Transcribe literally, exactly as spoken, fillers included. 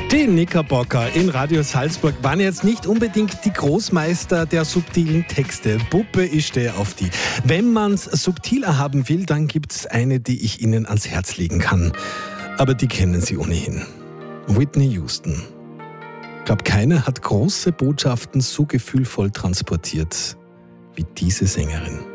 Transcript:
Die Knickerbocker in Radio Salzburg waren jetzt nicht unbedingt die Großmeister der subtilen Texte. Puppe, ich stehe auf die. Wenn man's subtiler haben will, dann gibt's eine, die ich Ihnen ans Herz legen kann. Aber die kennen Sie ohnehin. Whitney Houston. Ich glaube, keiner hat große Botschaften so gefühlvoll transportiert wie diese Sängerin.